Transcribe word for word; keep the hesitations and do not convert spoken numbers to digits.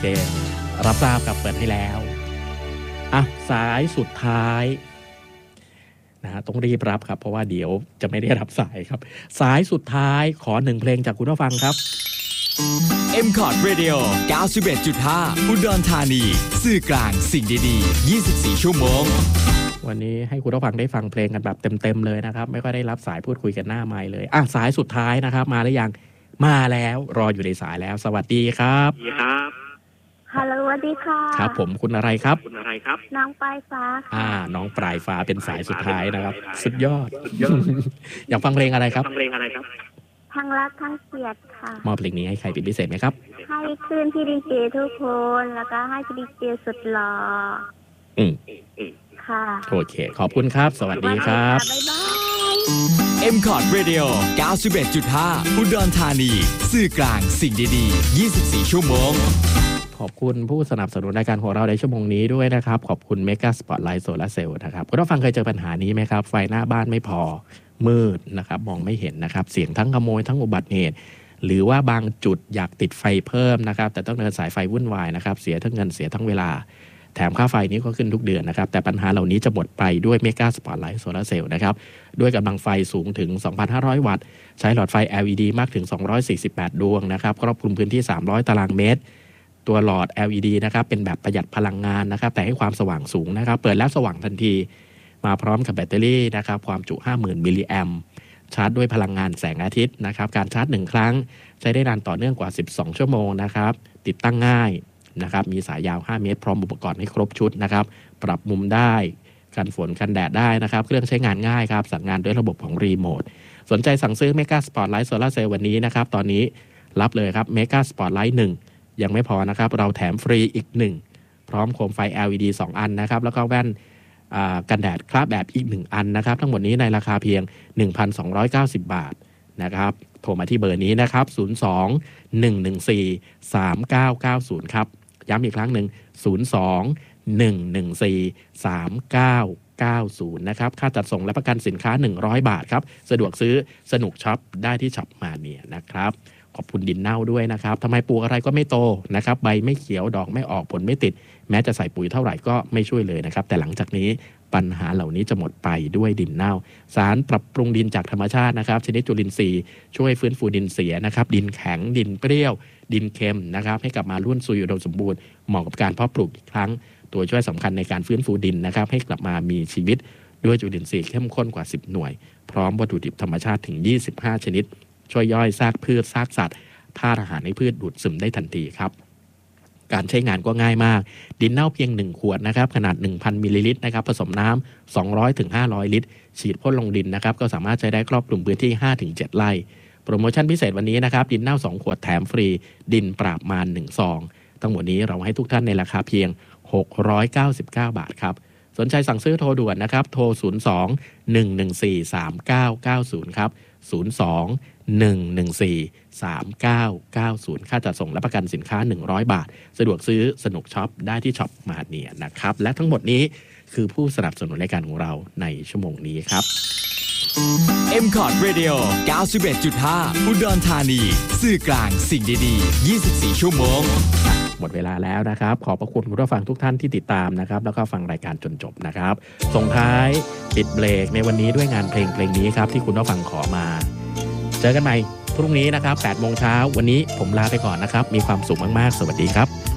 รับทราบกับเปิดให้แล้วอ่ะสายสุดท้ายนะฮะต้องรีบรับครับเพราะว่าเดี๋ยวจะไม่ได้รับสายครับสายสุดท้ายขอหนึ่งเพลงจากคุณผู้ฟังครับเอ็ม คอร์ด Radio เก้าสิบเอ็ดจุดห้า อุดรธานีสื่อกลางสิ่งดีๆยี่สิบสี่ชั่วโมงวันนี้ให้คุณผู้ฟังได้ฟังเพลงกันแบบเต็มๆเลยนะครับไม่ค่อยได้รับสายพูดคุยกันหน้าไมค์เลยอ่ะสายสุดท้ายนะครับมาหรือยังมาแล้วรออยู่ในสายแล้วสวัสดีครับสวัสดีครับฮัลโหลสวัสดีค่ะครับผมคุณอะไรครับคุณอะไรครับน้องปลายฟ้าอ่าน้องปลายฟ้าเป็นสายสุดท้ายนะครับสุดยอดอยากฟังเพลงอะไรครับฟังเพลงอะไรครับทั้งรักทั้งเกลียดค่ะมอบเพลงนี้ให้ใครเป็นพิเศษไหมครับให้คืนพี่ดีเจทุกคนแล้วก็ให้พี่ดีเจสุดหล่ออืมค่ะโอเคขอบคุณครับสวัสดีครับบ๊ายบายเอ็ม คอร์ด Radio เก้าสิบเอ็ดจุดห้า อุดรธานีสื่อกลางสิ่งดีๆยี่สิบสี่ชั่วโมงขอบคุณผู้สนับสนุนรายการของเราในชั่วโมงนี้ด้วยนะครับขอบคุณ Mega Spotlight Solar Cell นะครับคุณผู้ฟังเคยเจอปัญหานี้ไหมครับไฟหน้าบ้านไม่พอมืดนะครับมองไม่เห็นนะครับเสียงทั้งขโมยทั้งอุบัติเหตุหรือว่าบางจุดอยากติดไฟเพิ่มนะครับแต่ต้องเดินสายไฟวุ่นวายนะครับเสียทั้งเงินเสียทั้งเวลาแถมค่าไฟนี้ก็ขึ้นทุกเดือนนะครับแต่ปัญหาเหล่านี้จะหมดไปด้วย Mega Spotlight Solar Cell นะครับด้วยกำลังไฟสูงถึง สองพันห้าร้อย วัตต์ใช้หลอดไฟ แอล อี ดี มากถึงสองร้อยสี่สิบแปดดวงนะครับครอบคลุมพื้นที่สามร้อยตารางเมตรตัวหลอด แอล อี ดี นะครับเป็นแบบประหยัดพลังงานนะครับแต่ให้ความสว่างสูงนะครับเปิดแล้วสว่างทันทีมาพร้อมกับแบตเตอรี่นะครับความจุ ห้าหมื่น มิลลิแอมป์ชาร์จด้วยพลังงานแสงอาทิตย์นะครับการชาร์จหนึ่งครั้งใช้ได้นานต่อเนื่องกว่าสิบสองชั่วโมงนะครับติดตั้งง่ายนะครับมีสายยาวห้าเมตรพร้อมอุปกรณ์ให้ครบชุดนะครับปรับมุมได้กันฝนกันแดดได้นะครับเครื่องใช้งานง่ายครับสั่งงานด้วยระบบของรีโมทสนใจสั่งซื้อ Mega Spotlight Solar Cell วันนี้นะครับตอนนี้รับเลยครับ Mega Spotlight หนึ่งยังไม่พอนะครับเราแถมฟรีอีกหนึ่งพร้อมโคมไฟ แอล อี ดี สองอันนะครับแล้วก็แว่นกันแดดคราบแบบอีกหนึ่งอันนะครับทั้งหมดนี้ในราคาเพียง หนึ่งพันสองร้อยเก้าสิบ บาทนะครับโทรมาที่เบอร์นี้นะครับศูนย์ สอง หนึ่ง หนึ่ง สี่ สาม เก้า เก้า ศูนย์ครับย้ำอีกครั้งหนึ่งศูนย์ สอง หนึ่ง หนึ่ง สี่ สาม เก้า เก้า ศูนย์นะครับค่าจัดส่งและประกันสินค้าหนึ่งร้อยบาทครับสะดวกซื้อสนุกช็อปได้ที่ช็อปมาเนี่ยนะครับขอบคุณดินเน่าด้วยนะครับทำไมปลูกอะไรก็ไม่โตนะครับใบไม่เขียวดอกไม่ออกผลไม่ติดแม้จะใส่ปุ๋ยเท่าไหร่ก็ไม่ช่วยเลยนะครับแต่หลังจากนี้ปัญหาเหล่านี้จะหมดไปด้วยดินเน่าสารปรับปรุงดินจากธรรมชาตินะครับชนิดจุลินทรีย์ช่วยฟื้นฟูดินเสียนะครับดินแข็งดินเปรี้ยวดินเค็มนะครับให้กลับมาร่วนซุยอุดมสมบูรณ์เหมาะกับการเพาะปลูกอีกครั้งตัวช่วยสำคัญในการฟื้นฟูดินนะครับให้กลับมามีชีวิตด้วยจุลินทรีย์เข้มข้นกว่าสิบหน่วยพร้อมวัตถุดิบธรรมชาติถึงยี่สิบห้าชนิดช่วยย่อยซากพืชซากสัตว์ธาตุอาหารในพืชดูดซึมได้ทันทีครับการใช้งานก็ง่ายมากดินเน่าเพียงหนึ่งขวดนะครับขนาด หนึ่งพัน มิลลิลิตรนะครับผสมน้ำ สองร้อยถึงห้าร้อย ลิตรฉีดพ่นลงดินนะครับก็สามารถใช้ได้ครอบคลุมพื้นที่ ห้าถึงเจ็ด ไร่โปรโมชั่นพิเศษวันนี้นะครับดินเน่าสองขวดแถมฟรีดินปราบมารหนึ่งซองทั้งหมดนี้เราให้ทุกท่านในราคาเพียงหกร้อยเก้าสิบเก้าบาทครับสนใจสั่งซื้อโทรด่วนนะครับโทรศูนย์ สอง หนึ่ง หนึ่ง สี่ สาม เก้า เก้า ศูนย์ครับศูนย์ สอง หนึ่ง หนึ่ง สี่ สาม เก้า เก้า ศูนย์ค่าจัดส่งและประกันสินค้าหนึ่งร้อยบาทสะดวกซื้อสนุกช็อปได้ที่ช็อปมาเนียนะครับและทั้งหมดนี้คือผู้สนับสนุนรายการของเราในชั่วโมงนี้ครับเอ็ม คอร์ด Radio เก้าสิบเอ็ดจุดห้า อุดรธานีสื่อกลางสิ่งดีๆยี่สิบสี่ชั่วโมงหมดเวลาแล้วนะครับขอบพระคุณคุณผู้ฟังทุกท่านที่ติดตามนะครับแล้วก็ฟังรายการจนจบนะครับส่งท้ายปิดเบรกในวันนี้ด้วยงานเพลงเพลงนี้ครับที่คุณผู้ฟังขอมาเจอกันใหม่พรุ่งนี้นะครับแปดโมงเช้าวันนี้ผมลาไปก่อนนะครับมีความสุขมากๆสวัสดีครับ